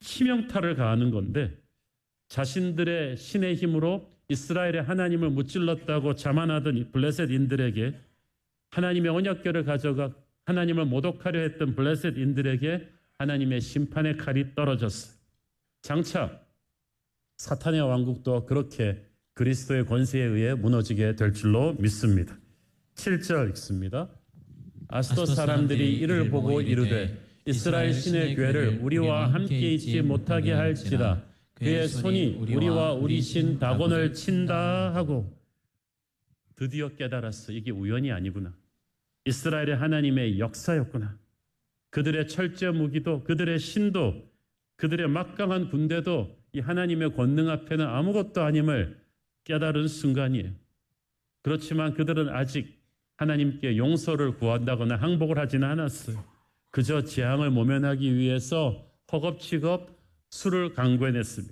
치명타를 가하는 건데 자신들의 신의 힘으로 이스라엘의 하나님을 무찔렀다고 자만하던 이 블레셋인들에게 하나님의 언약궤를 가져가 하나님을 모독하려 했던 블레셋인들에게 하나님의 심판의 칼이 떨어졌어요. 장차 사탄의 왕국도 그렇게 그리스도의 권세에 의해 무너지게 될 줄로 믿습니다. 7절 읽습니다. 아스돗 사람들이 이를 보고 이르되 이스라엘 신의 궤를 우리와 함께 있지 못하게 할지라 그의 손이 우리와 우리 신 다곤을 친다 하고 드디어 깨달았어. 이게 우연이 아니구나. 이스라엘의 하나님의 역사였구나. 그들의 철저 무기도 그들의 신도 그들의 막강한 군대도 이 하나님의 권능 앞에는 아무것도 아님을 깨달은 순간이에요. 그렇지만 그들은 아직 하나님께 용서를 구한다거나 항복을 하지는 않았어요. 그저 재앙을 모면하기 위해서 허겁지겁 수를 강구해냈습니다.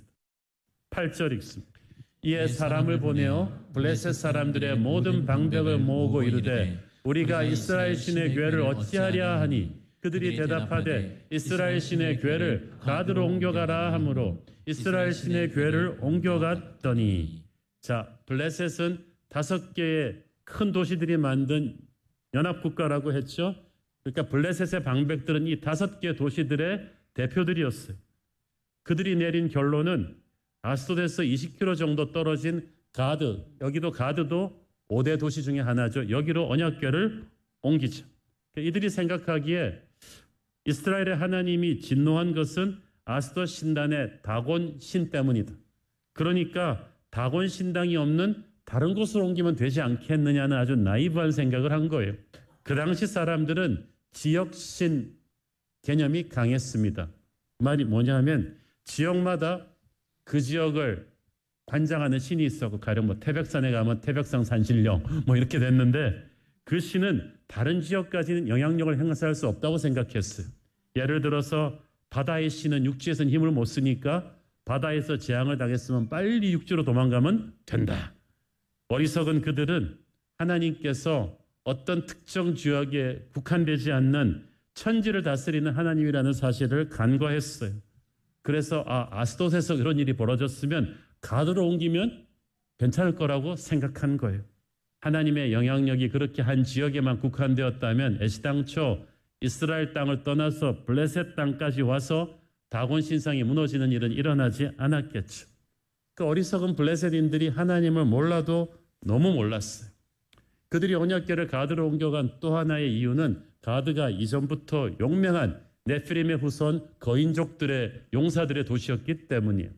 8절 읽습니다. 이에 사람을 보내어 블레셋 사람들의 모든 방벽을 모으고 이르되 우리가 이스라엘 신의 궤를 어찌하랴 하니 그들이 대답하되 이스라엘 신의 궤를 가드로 옮겨가라 하므로 이스라엘 신의 궤를 옮겨갔더니 자, 블레셋은 5개의 큰 도시들이 만든 연합국가라고 했죠. 그러니까 블레셋의 방백들은 이 5개 도시들의 대표들이었어요. 그들이 내린 결론은 아스돗에서 20km 정도 떨어진 가드, 여기도 가드도 5대 도시 중에 하나죠. 여기로 언약궤를 옮기죠. 이들이 생각하기에 이스라엘의 하나님이 진노한 것은 아스돗 신단의 다곤 신 때문이다. 그러니까 다곤 신당이 없는 다른 곳으로 옮기면 되지 않겠느냐는 아주 나이브한 생각을 한 거예요. 그 당시 사람들은 지역신 개념이 강했습니다. 말이 뭐냐면 지역마다 그 지역을 관장하는 신이 있었고 가령 뭐 태백산에 가면 태백산 산신령 뭐 이렇게 됐는데 그 신은 다른 지역까지는 영향력을 행사할 수 없다고 생각했어요. 예를 들어서 바다의 신은 육지에서는 힘을 못 쓰니까 바다에서 재앙을 당했으면 빨리 육지로 도망가면 된다. 어리석은 그들은 하나님께서 어떤 특정 지역에 국한되지 않는 천지를 다스리는 하나님이라는 사실을 간과했어요. 그래서 아스돗에서 그런 일이 벌어졌으면 가드로 옮기면 괜찮을 거라고 생각한 거예요. 하나님의 영향력이 그렇게 한 지역에만 국한되었다면 애시당초 이스라엘 땅을 떠나서 블레셋 땅까지 와서 다곤 신상이 무너지는 일은 일어나지 않았겠죠. 그 어리석은 블레셋인들이 하나님을 몰라도 너무 몰랐어요. 그들이 언약궤를 가드로 옮겨간 또 하나의 이유는 가드가 이전부터 용맹한 네피림의 후손 거인족들의 용사들의 도시였기 때문이에요.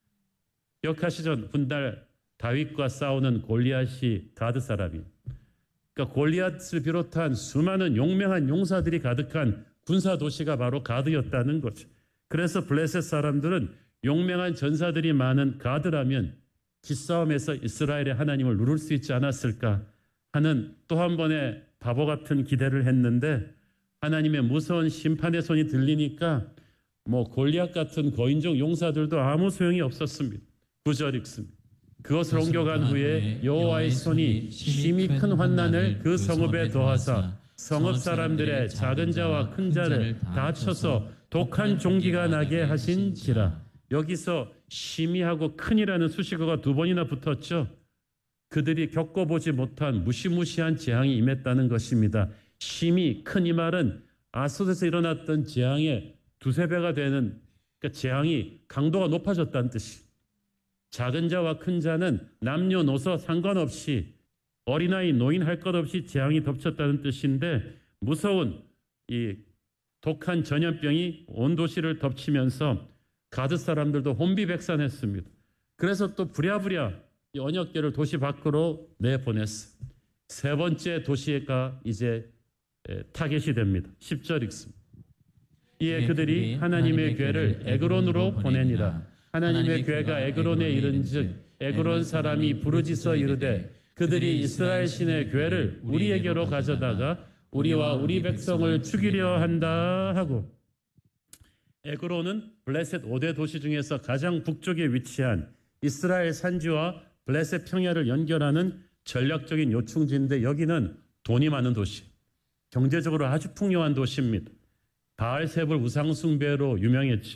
기억하시죠? 훗날 다윗과 싸우는 골리앗이 가드 사람이에요. 그러니까 골리앗을 비롯한 수많은 용맹한 용사들이 가득한 군사 도시가 바로 가드였다는 거죠. 그래서 블레셋 사람들은 용맹한 전사들이 많은 가드라면 기싸움에서 이스라엘의 하나님을 누를 수 있지 않았을까 하는 또 한 번의 바보 같은 기대를 했는데 하나님의 무서운 심판의 손이 들리니까 뭐 골리앗 같은 거인족 용사들도 아무 소용이 없었습니다. 9절 읽습니다. 그것을 옮겨간 후에 여호와의 손이 심히 큰 환난을 그 성읍에 더하사 성읍 사람들의 작은 자와 큰 자를 다 쳐서 독한 종기가 나게 하신지라. 여기서 심히하고 큰이라는 수식어가 2번이나 붙었죠. 그들이 겪어보지 못한 무시무시한 재앙이 임했다는 것입니다. 심히 큰 이 말은 아스돗에서 일어났던 재앙의 2~3배가 되는 그러니까 재앙이 강도가 높아졌다는 뜻이. 작은 자와 큰 자는 남녀노소 상관없이 어린아이 노인 할 것 없이 재앙이 덮쳤다는 뜻인데 무서운 이 독한 전염병이 온 도시를 덮치면서 가드 사람들도 혼비백산했습니다. 그래서 또 부랴부랴 이 언약궤를 도시 밖으로 내보냈어요. 3번째 도시가 이제 타겟이 됩니다. 10절 읽습니다. 이에 그들이 하나님의 궤를 에그론으로 보내니라. 하나님의 궤가 에그론에 이른즉 에그론 사람이 부르짖어 이르되 그들이 이스라엘 신의 궤를 우리에게로 가져다가 우리와 우리 백성을 죽이려 한다 하고. 에그론은 블레셋 5대 도시 중에서 가장 북쪽에 위치한 이스라엘 산지와 블레셋 평야를 연결하는 전략적인 요충지인데 여기는 돈이 많은 도시, 경제적으로 아주 풍요한 도시입니다. 바알세불 우상숭배로 유명했죠.